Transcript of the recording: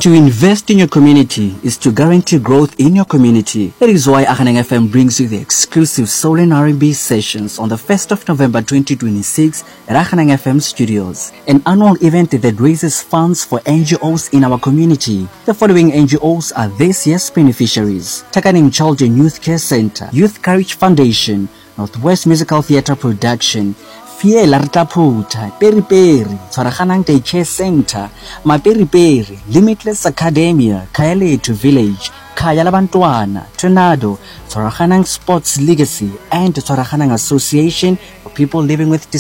To invest in your community is to guarantee growth in your community. That is why Akhaneng FM brings you the exclusive Soul and R&B sessions on the 1st of November 2026 at Akhaneng FM Studios, an annual event that raises funds for NGOs in our community. The following NGOs are this year's beneficiaries: Takaning Child and Youth Care Center, Youth Courage Foundation, Northwest Musical Theatre Production, Fiela Rtaputa, Peri Peri, Tshwaraganang Daycare Center, Maperi Peri, Limitless Academia, Kayaletu Village, Kaya Labantwana, Tornado, Tshwaraganang Sports Legacy, and Tshwaraganang Association for People Living with Disabilities.